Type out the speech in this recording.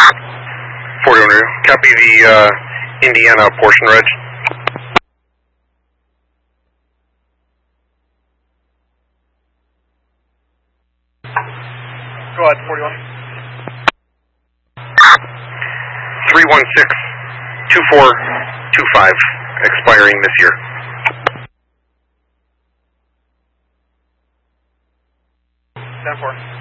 40 owner, copy the Indiana portion reg. Go ahead, 41. 316-2425, expiring this year. Stand for.